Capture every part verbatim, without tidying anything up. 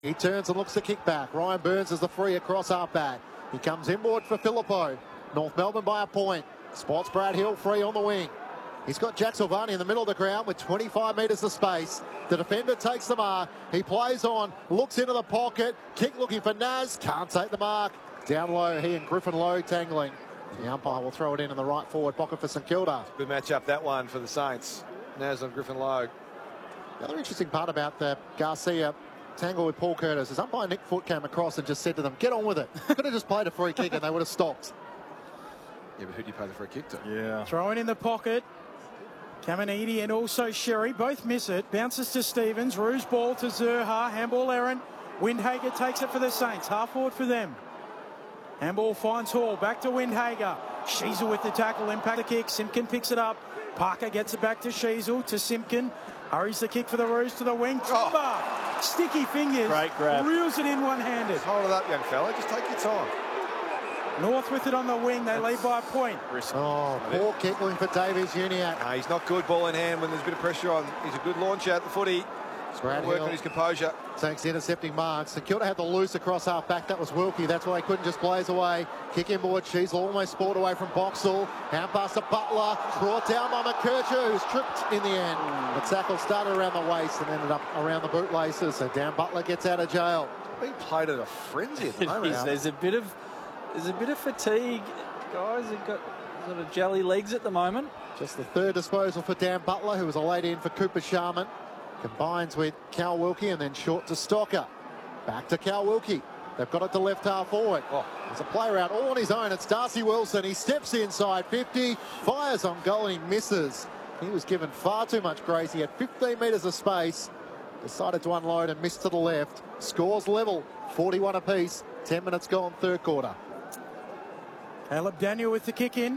He turns and looks to kick back. Ryan Burns is the free across half back. He comes inboard for Filippo. North Melbourne by a point. Spots Brad Hill free on the wing. He's got Jack Silvani in the middle of the ground with twenty-five metres of space. The defender takes the mark. He plays on, looks into the pocket. Kick looking for Naz. Can't take the mark. Down low, he and Griffin Logue tangling. The umpire will throw it in in the right forward pocket for St Kilda. Good matchup, that one, for the Saints. Naz on Griffin Logue. The other interesting part about the Garcia tangle with Paul Curtis is umpire Nick Foot came across and just said to them, get on with it. Could have just played a free kick and they would have stopped. Yeah, but who'd you pay the free kick to? Yeah. Throwing in the pocket. Caminiti and also Sherry both miss it. Bounces to Stevens. Ruse ball to Zurha. Handball errant. Windhager takes it for the Saints. Half forward for them. Handball finds Hall. Back to Windhager. Sheasel with the tackle. Impact the kick. Simpkin picks it up. Parker gets it back to Sheasel. To Simpkin. Hurries the kick for the Roos to the wing. Timber. Oh. Sticky fingers. Great grab. Reels it in one-handed. Hold it up, young fella. Just take your time. North with it on the wing. They lead by a point. Oh, poor kick looking for Davies Uniac. No, he's not good ball in hand when there's a bit of pressure on. He's a good launcher at the footy. Brad Work Hill on his composure. takes the intercepting marks. St Kilda had the loose across half back. That was Wilkie. That's why he couldn't just blaze away. Kick inboard. She's almost sport away from Boxall. Hand pass to Butler. Brought down by McKercher, who's tripped in the end. The tackle started around the waist and ended up around the bootlaces. So Dan Butler gets out of jail. Being played at a frenzy at the moment. Is. There's a bit of there's a bit of fatigue, guys. They've got sort of jelly legs at the moment. Just the third disposal for Dan Butler, who was a late in for Cooper Sharman. Combines with Cal Wilkie and then short to Stocker. Back to Cal Wilkie. They've got it to left half forward. Oh. There's a player out all on his own. It's Darcy Wilson. He steps inside fifty, fires on goal and he misses. He was given far too much grace. He had fifteen metres of space. Decided to unload and missed to the left. Scores level, forty-one apiece. ten minutes gone, third quarter. Caleb Daniel with the kick in.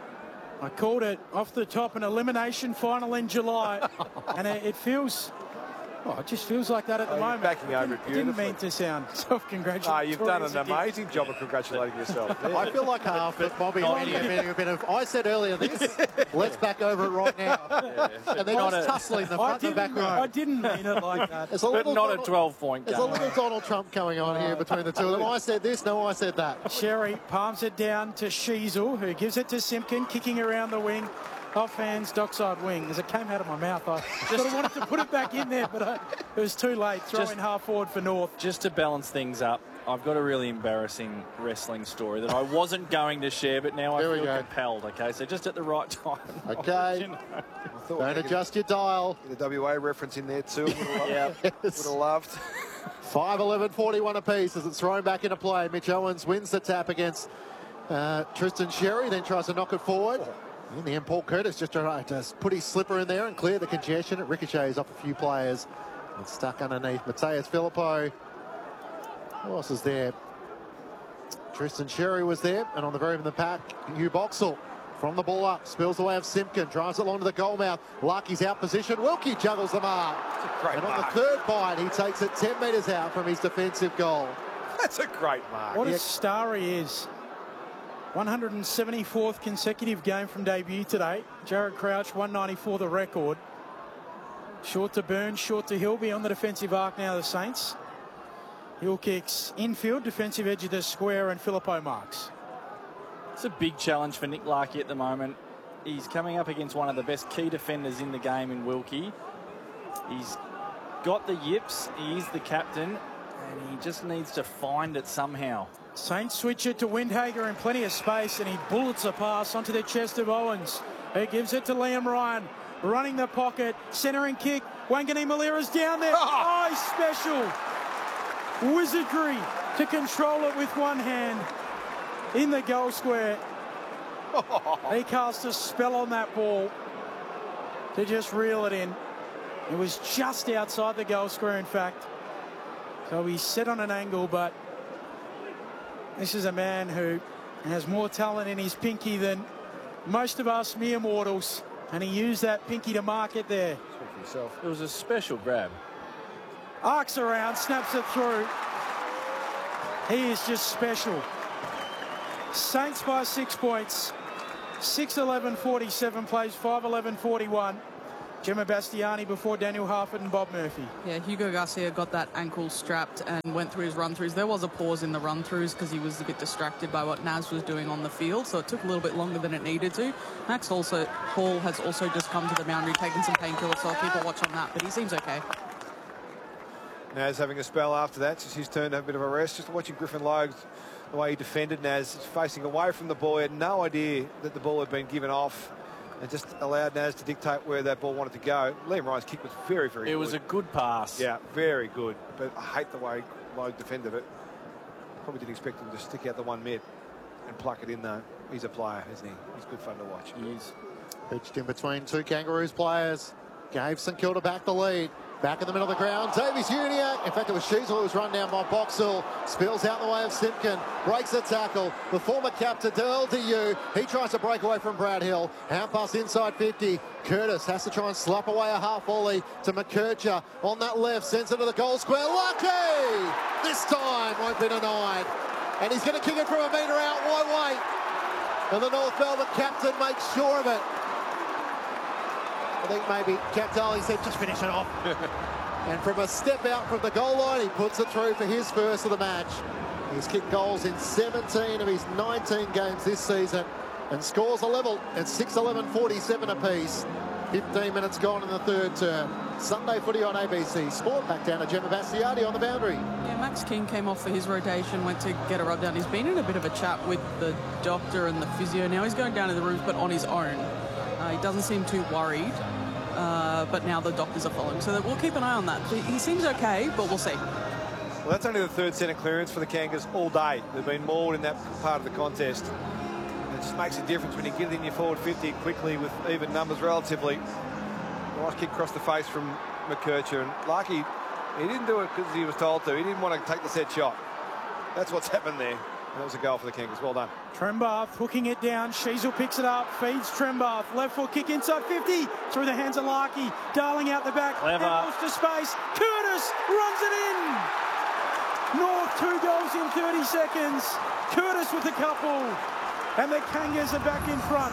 I called it off the top, an elimination final in July. And it, it feels, well, it just feels like that at the oh, moment. Backing over it I didn't mean to sound self-congratulatory. No, you've done an amazing job of congratulating yourself. Yeah. I feel like half that Bobby and Eddie are getting a bit of, I said earlier this, let's back over it right now. Yeah. And they're just tussling the front and back row. I didn't mean it like that. It's a but not Donald, a twelve-point game. There's a little Donald Trump going on here between the two of them. I said this, no, I said that. Sherry palms it down to Sheasel, who gives it to Simpkin, kicking around the wing. Off hands, dockside wing. As it came out of my mouth, I sort of wanted to put it back in there, but I, it was too late. Throwing just, half forward for North. Just to balance things up, I've got a really embarrassing wrestling story that I wasn't going to share, but now I Here feel compelled, okay? So just at the right time. Okay. You know. Don't adjust your dial. The W A reference in there too. Would have yeah. Would have loved. five eleven forty-one apiece as it's thrown back into play. Mitch Owens wins the tap against uh, Tristan Sherry, then tries to knock it forward. In the end, Paul Curtis just tried to put his slipper in there and clear the congestion. It ricochets off a few players. It's stuck underneath Mateus Filippo. Who else is there? Tristan Sherry was there. And on the very end of the pack, Hugh Boxall from the ball up. Spills the way of Simpkin. Drives it along to the goal mouth. Lucky's out position. Wilkie juggles the mark. Great and on mark. the third bite, he takes it ten metres out from his defensive goal. That's a great mark. What a star he is. one hundred seventy-fourth consecutive game from debut today. Jared Crouch, one ninety-four the record. Short to Burns, short to Hill. On the defensive arc now, the Saints. Hill kicks infield, defensive edge of the square, and Filippo marks. It's a big challenge for Nick Larkey at the moment. He's coming up against one of the best key defenders in the game in Wilkie. He's got the yips. He is the captain, and he just needs to find it somehow. Saints switch it to Windhager in plenty of space, and he bullets a pass onto the chest of Owens. He gives it to Liam Ryan, running the pocket, centering kick. Wangani Malira's down there. Oh, he's special. Wizardry to control it with one hand in the goal square. He cast a spell on that ball to just reel it in. It was just outside the goal square, in fact. So he's set on an angle, but this is a man who has more talent in his pinky than most of us mere mortals. And he used that pinky to mark it there. Speak for yourself. It was a special grab. Arcs around, snaps it through. He is just special. Saints by six points. six eleven forty-seven plays five eleven forty-one. Gemma Bastiani before Daniel Harford and Bob Murphy. Yeah, Hugo Garcia got that ankle strapped and went through his run-throughs. There was a pause in the run-throughs because he was a bit distracted by what Naz was doing on the field, so it took a little bit longer than it needed to. Max also, Hall has also just come to the boundary, taken some painkillers, so I'll keep a watch on that, but he seems okay. Naz having a spell after that. It's his turn to have a bit of a rest. Just watching Griffin Logue, the way he defended Naz, facing away from the ball. He had no idea that the ball had been given off and just allowed Naz to dictate where that ball wanted to go. Liam Ryan's kick was very, very It good. was a good pass. Yeah, very good. But I hate the way Logue defended it. Probably didn't expect him to stick out the one mid and pluck it in, though. He's a player, isn't he? He's good fun to watch. He is. Pitched in between two Kangaroos players. Gave St Kilda back the lead. Back in the middle of the ground, Davies Uniacke. In fact, it was Sheasel who was run down by Boxall. Spills out the way of Simpkin. Breaks the tackle. The former captain, Del Diu. He tries to break away from Brad Hill. Hand pass inside fifty. Curtis has to try and slap away a half volley to McKercher on that left. Sends it to the goal square. Lucky! This time won't be denied. And he's going to kick it from a metre out. Why wait? And the North Melbourne captain makes sure of it. I think maybe Cap Darling said, just finish it off. And from a step out from the goal line, he puts it through for his first of the match. He's kicked goals in seventeen of his nineteen games this season and scores a level at six eleven forty-seven apiece. fifteen minutes gone in the third term. Sunday footy on A B C Sport. Back down to Gemma Bastiani on the boundary. Yeah, Max King came off for his rotation, went to get a rub down. He's been in a bit of a chat with the doctor and the physio. Now he's going down to the rooms, but on his own. Uh, he doesn't seem too worried. Uh, but now the doctors are following, so that we'll keep an eye on that. He seems okay, but we'll see. Well, that's only the third centre clearance for the Kangas all day. They've been mauled in that part of the contest. It just makes a difference when you get it in your forward fifty quickly with even numbers relatively. Nice kick across the face from McKercher, and Larky, he didn't do it because he was told to. He didn't want to take the set shot. That's what's happened there. And that was a goal for the Kangas. Well done. Trembath hooking it down. Sheasel picks it up, feeds Trembath. Left foot kick inside fifty. Through the hands of Larky. Darling out the back. Clever. Handballs to space. Curtis runs it in. North two goals in thirty seconds. Curtis with a couple. And the Kangas are back in front.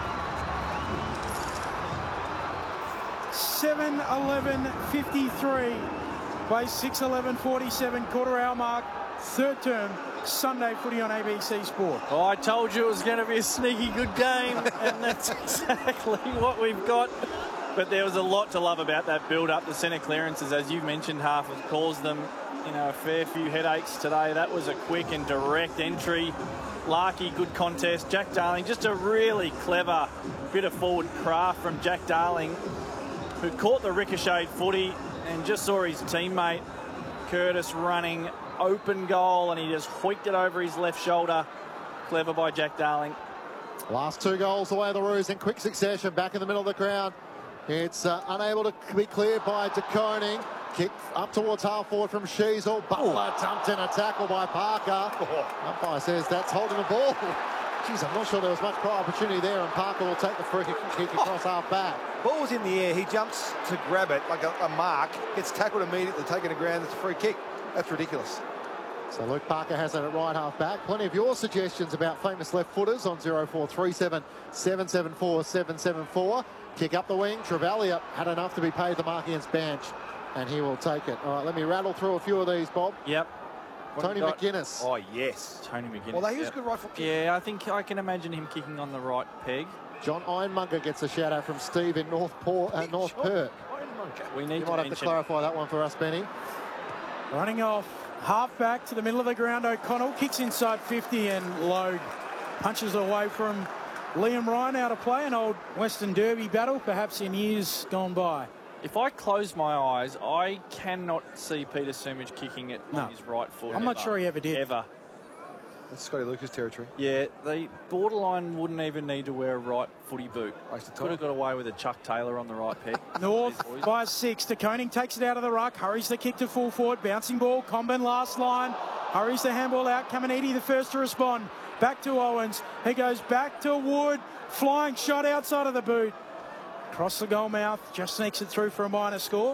seven eleven fifty-three by six eleven forty-seven, quarter hour mark. Third term, Sunday footy on A B C Sport. Oh, I told you it was going to be a sneaky good game, and that's exactly what we've got. But there was a lot to love about that build-up. The centre clearances, as you mentioned, half has caused them, you know, a fair few headaches today. That was a quick and direct entry. Larky, good contest. Jack Darling, just a really clever bit of forward craft from Jack Darling, who caught the ricocheted footy and just saw his teammate Curtis running open goal, and he just hoiked it over his left shoulder. Clever by Jack Darling. Last two goals away the Roos in quick succession. Back in the middle of the ground. It's uh, unable to be cleared by De Koning. Kick up towards half forward from Sheasel. Butler dumped in a tackle by Parker. Umpire says that's holding the ball. Jeez, I'm not sure there was much opportunity there, and Parker will take the free kick across half back. Ball was in the air. He jumps to grab it like a, a mark. Gets tackled immediately, taken to ground. It's a free kick. That's ridiculous. So Luke Parker has it at right half back. Plenty of your suggestions about famous left footers on zero four three seven, seven seven four, seven seven four. Kick up the wing. Trevallion had enough to be paid the mark against Bench, and he will take it. All right, let me rattle through a few of these, Bob. Yep. Tony McGuinness. Oh, yes. Tony McGuinness. Well, he was yep. a good right foot kick. Yeah, I think I can imagine him kicking on the right peg. John Ironmonger gets a shout out from Steve in North, Port, uh, North Perth. We need You to might have to mention clarify that one for us, Benny. Running off, half back to the middle of the ground. O'Connell kicks inside fifty, and Logue punches away from Liam Ryan out of play. An old Western Derby battle, perhaps in years gone by. If I close my eyes, I cannot see Peter Sumich kicking it No. on his right foot. I'm not ever. sure he ever did. Ever. That's Scotty Lucas territory. Yeah, they borderline wouldn't even need to wear a right footy boot. Waste of Could have time. got away with a Chuck Taylor on the right peg. North These boys. by six. De Koning takes it out of the ruck, hurries the kick to full forward, bouncing ball. Comben last line, hurries the handball out. Caminiti the first to respond. Back to Owens. He goes back to Wood. Flying shot outside of the boot. Across the goal mouth, just sneaks it through for a minor score.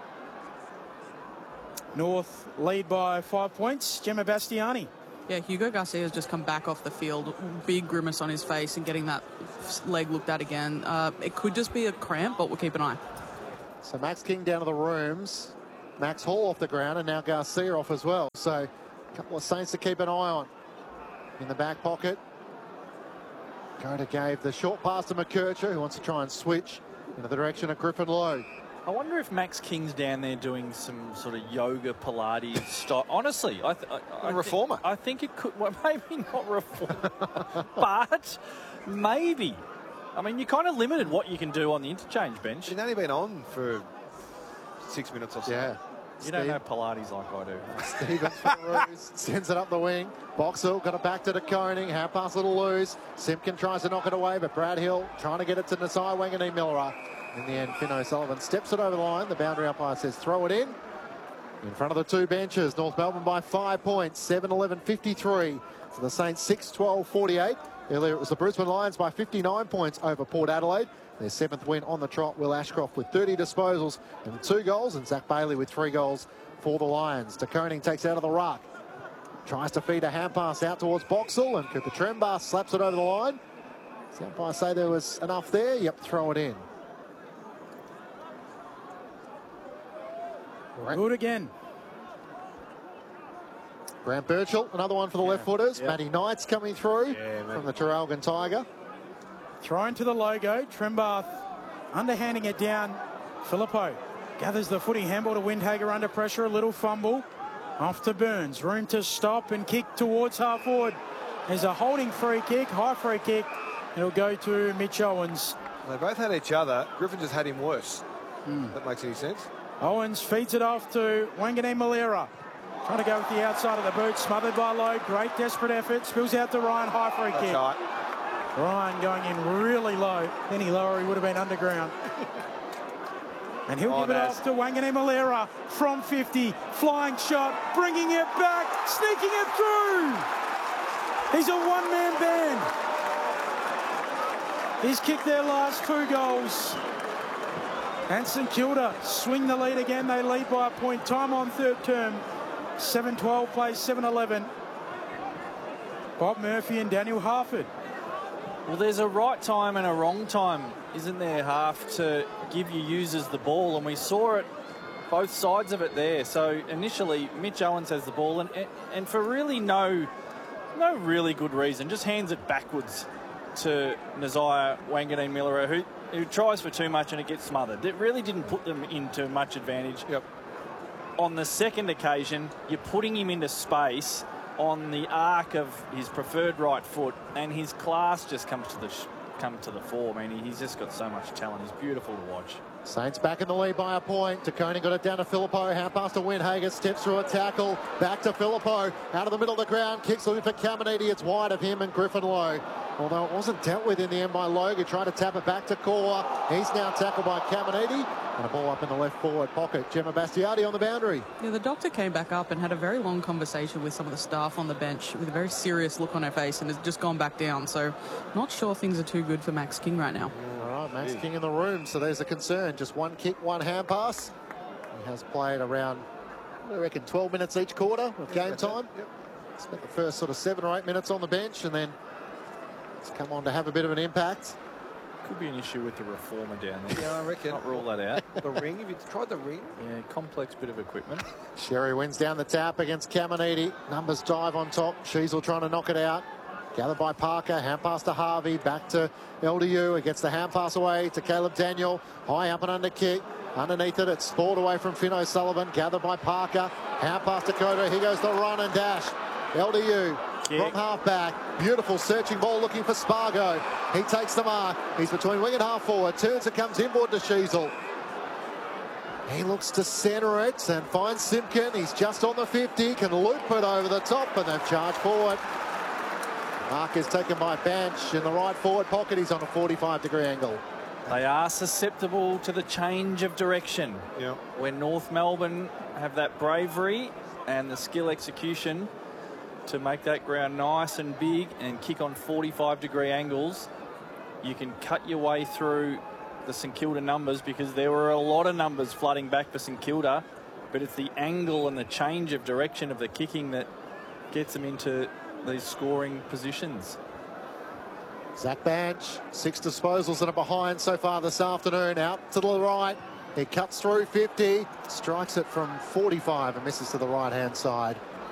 North lead by five points. Gemma Bastiani. Yeah, Hugo Garcia has just come back off the field. Big grimace on his face and getting that leg looked at again. Uh, it could just be a cramp, but we'll keep an eye. So Max King down to the rooms. Max Hall off the ground, and now Garcia off as well. So a couple of Saints to keep an eye on. In the back pocket, Coda gave the short pass to McKercher, who wants to try and switch into the direction of Griffin Lowe. I wonder if Max King's down there doing some sort of yoga, Pilates style. Honestly, I, th I, I reformer. Think, I think it could. Well, maybe not reformer, but maybe. I mean, you're kind of limited what you can do on the interchange bench. He's only been on for six minutes or so. Yeah. You don't know Pilates like I do. Stevens for the Roos, sends it up the wing. Boxall got it back to De Koning. Half pass little loose. Simpkin tries to knock it away, but Brad Hill trying to get it to Nasai Wanganeen Miller. In the end, Finn O'Sullivan steps it over the line. The boundary umpire says throw it in. In front of the two benches, North Melbourne by five points, seven eleven fifty-three. So the Saints six twelve forty-eight. Earlier it was the Brisbane Lions by fifty-nine points over Port Adelaide. Their seventh win on the trot. Will Ashcroft with thirty disposals and two goals, and Zach Bailey with three goals for the Lions. De Koning takes out of the ruck. Tries to feed a hand pass out towards Boxall, and Cooper Trembar slaps it over the line. Does the umpire say there was enough there? Yep, throw it in. Good again. Grant Birchall, another one for the Yeah. left footers. Yeah. Matty Knight's coming through Yeah, from the Traralgon Tiger. Thrown to the logo. Trembath underhanding it down. Filippo gathers the footy. Handball to Windhager under pressure. A little fumble. Off to Burns. Room to stop and kick towards half forward. There's a holding free kick. High free kick. It'll go to Mitch Owens. They both had each other. Griffin just had him worse. Mm. If that makes any sense. Owens feeds it off to Wanganeen Malera. Trying to go with the outside of the boot. Smothered by Lowe. Great desperate effort. Spills out to Ryan. High free That's kick. right. Ryan going in really low. Any lower, he would have been underground. And he'll Oh, give it Naz. off to Wanganeen Malera from fifty. Flying shot, bringing it back, sneaking it through. He's a one-man band. He's kicked their last two goals. And St Kilda swing the lead again. They lead by a point. Time on third term. seven twelve plays seven eleven. Bob Murphy and Daniel Harford. Well, there's a right time and a wrong time, isn't there, Half, to give your users the ball, and we saw it, both sides of it there. So initially, Mitch Owens has the ball, and and for really no, no really good reason, just hands it backwards to Nazaya Wanganeen Miller, who who tries for too much and it gets smothered. It really didn't put them into much advantage. Yep. On the second occasion, you're putting him into space on the arc of his preferred right foot, and his class just comes to the sh come to the fore. I mean, he's just got so much talent. He's beautiful to watch. Saints back in the lead by a point. De Koning got it down to Filippo. Half pass to Windhager. Steps through a tackle. Back to Filippo. Out of the middle of the ground. Kicks looking for Caminiti. It's wide of him and Griffin Lowe. Although it wasn't dealt with in the end by Logue. He tried to tap it back to Core. He's now tackled by Caminiti. And a ball up in the left forward pocket. Gemma Bastiardi on the boundary. Yeah, the doctor came back up and had a very long conversation with some of the staff on the bench with a very serious look on her face, and has just gone back down. So not sure things are too good for Max King right now. All right, Max King in the room. So there's a concern. Just one kick, one hand pass. He has played around, I reckon, twelve minutes each quarter of game time. Yep. Spent the first sort of seven or eight minutes on the bench, and then it's come on to have a bit of an impact. Could be an issue with the reformer down there. Yeah, I reckon. Not rule that out. The ring, have you tried the ring? Yeah, complex bit of equipment. Sherry wins down the tap against Caminiti. Numbers dive on top. Sheasel trying to knock it out. Gathered by Parker. Hand pass to Harvey. Back to L D U. It gets the hand pass away to Caleb Daniel. High up and under kick. Underneath it, it's spoiled away from Finn O'Sullivan. Gathered by Parker. Hand pass to Coda. He goes to run and dash. L D U Kick. from half back. Beautiful searching ball looking for Spargo. He takes the mark. He's between wing and half forward. Turns and comes inboard to Sheasel. He looks to centre it and finds Simpkin. He's just on the fifty. Can loop it over the top, and they've charged forward. Mark is taken by Bench in the right forward pocket. He's on a forty-five degree angle. They are susceptible to the change of direction. Yeah. When North Melbourne have that bravery and the skill execution to make that ground nice and big and kick on forty-five degree angles, you can cut your way through the St Kilda numbers, because there were a lot of numbers flooding back for St Kilda, but it's the angle and the change of direction of the kicking that gets them into these scoring positions. Zach Banch, six disposals and a behind so far this afternoon. Out to the right. He cuts through fifty, strikes it from forty-five and misses to the right-hand side.